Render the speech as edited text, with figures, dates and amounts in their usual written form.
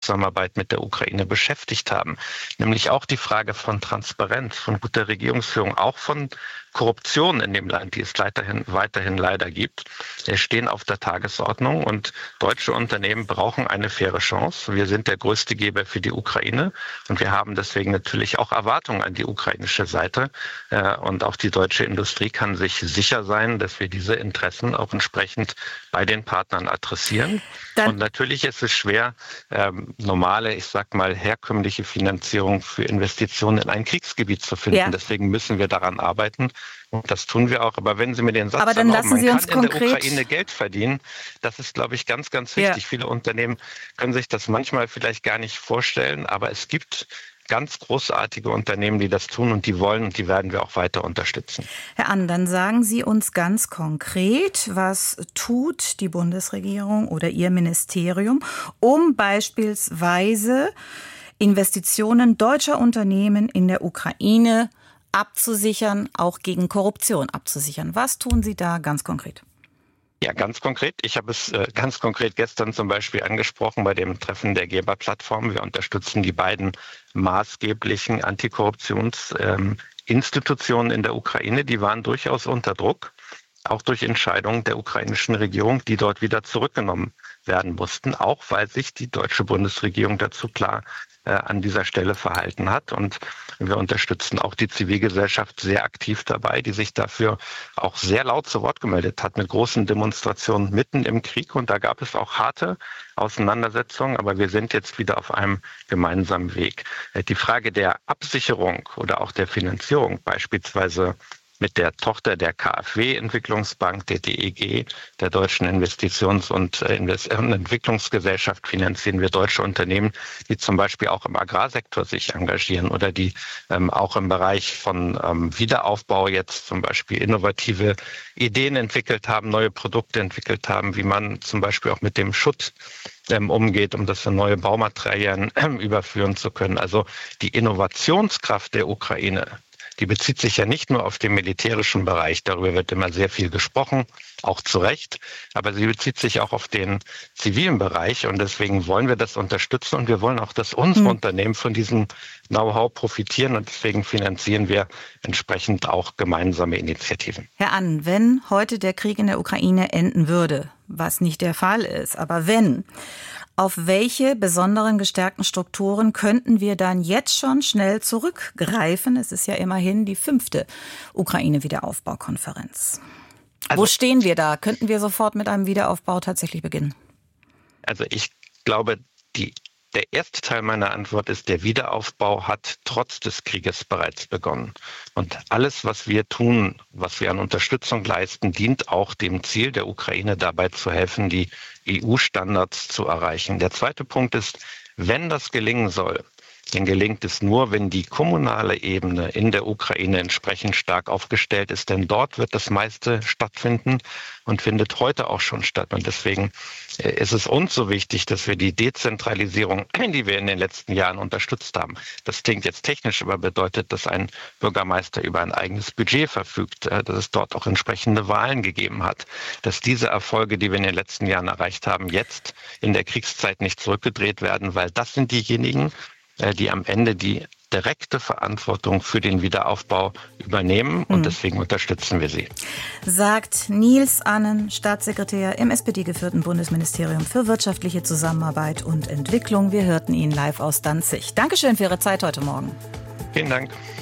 Zusammenarbeit mit der Ukraine beschäftigt haben. Nämlich auch die Frage von Transparenz, von guter Regierungsführung, auch von Korruption in dem Land, die es weiterhin leider gibt, stehen auf der Tagesordnung. Und deutsche Unternehmen brauchen eine faire Chance. Wir sind der größte Geber für die Ukraine und wir haben deswegen natürlich auch Erwartungen an die ukrainische Seite. Und auch die deutsche Industrie kann sich sicher sein, dass wir diese Interessen auch entsprechend bei den Partnern adressieren. Und natürlich ist es schwer, normale, ich sag mal, herkömmliche Finanzierung für Investitionen in ein Kriegsgebiet zu finden. Ja. Deswegen müssen wir daran arbeiten. Und das tun wir auch. Aber wenn Sie mir den Satz erlauben, man kann in der Ukraine Geld verdienen, das ist, glaube ich, ganz, ganz wichtig. Ja. Viele Unternehmen können sich das manchmal vielleicht gar nicht vorstellen, aber es gibt ganz großartige Unternehmen, die das tun und die wollen und die werden wir auch weiter unterstützen. Herr An, dann sagen Sie uns ganz konkret, was tut die Bundesregierung oder Ihr Ministerium, um beispielsweise Investitionen deutscher Unternehmen in der Ukraine abzusichern, auch gegen Korruption abzusichern. Was tun Sie da ganz konkret? Ja, ganz konkret. Ich habe es ganz konkret gestern zum Beispiel angesprochen bei dem Treffen der Geber-Plattform. Wir unterstützen die beiden maßgeblichen Antikorruptionsinstitutionen in der Ukraine. Die waren durchaus unter Druck, auch durch Entscheidungen der ukrainischen Regierung, die dort wieder zurückgenommen werden mussten, auch weil sich die deutsche Bundesregierung dazu klar an dieser Stelle verhalten hat. Und wir unterstützen auch die Zivilgesellschaft sehr aktiv dabei, die sich dafür auch sehr laut zu Wort gemeldet hat mit großen Demonstrationen mitten im Krieg. Und da gab es auch harte Auseinandersetzungen, aber wir sind jetzt wieder auf einem gemeinsamen Weg. Die Frage der Absicherung oder auch der Finanzierung, beispielsweise mit der Tochter der KfW-Entwicklungsbank, der DEG, der Deutschen Investitions- und Entwicklungsgesellschaft, finanzieren wir deutsche Unternehmen, die zum Beispiel auch im Agrarsektor sich engagieren oder die auch im Bereich von Wiederaufbau jetzt zum Beispiel innovative Ideen entwickelt haben, neue Produkte entwickelt haben, wie man zum Beispiel auch mit dem Schutt umgeht, um das in neue Baumaterialien überführen zu können. Also die Innovationskraft der Ukraine, die bezieht sich ja nicht nur auf den militärischen Bereich, darüber wird immer sehr viel gesprochen, auch zu Recht, aber sie bezieht sich auch auf den zivilen Bereich und deswegen wollen wir das unterstützen und wir wollen auch, dass unsere Unternehmen von diesem Know-how profitieren und deswegen finanzieren wir entsprechend auch gemeinsame Initiativen. Herr An, wenn heute der Krieg in der Ukraine enden würde, was nicht der Fall ist, aber wenn, auf welche besonderen gestärkten Strukturen könnten wir dann jetzt schon schnell zurückgreifen? Es ist ja immerhin die 5. Ukraine-Wiederaufbaukonferenz. Wo stehen wir da? Könnten wir sofort mit einem Wiederaufbau tatsächlich beginnen? Also ich glaube, der erste Teil meiner Antwort ist, der Wiederaufbau hat trotz des Krieges bereits begonnen. Und alles, was wir tun, was wir an Unterstützung leisten, dient auch dem Ziel der Ukraine dabei zu helfen, die EU-Standards zu erreichen. Der zweite Punkt ist, wenn das gelingen soll, dann gelingt es nur, wenn die kommunale Ebene in der Ukraine entsprechend stark aufgestellt ist. Denn dort wird das meiste stattfinden und findet heute auch schon statt. Und deswegen ist es uns so wichtig, dass wir die Dezentralisierung, die wir in den letzten Jahren unterstützt haben, das klingt jetzt technisch, aber bedeutet, dass ein Bürgermeister über ein eigenes Budget verfügt, dass es dort auch entsprechende Wahlen gegeben hat, dass diese Erfolge, die wir in den letzten Jahren erreicht haben, jetzt in der Kriegszeit nicht zurückgedreht werden, weil das sind diejenigen, die am Ende die direkte Verantwortung für den Wiederaufbau übernehmen und deswegen unterstützen wir sie. Sagt Niels Annen, Staatssekretär im SPD-geführten Bundesministerium für wirtschaftliche Zusammenarbeit und Entwicklung. Wir hörten ihn live aus Danzig. Dankeschön für Ihre Zeit heute Morgen. Vielen Dank.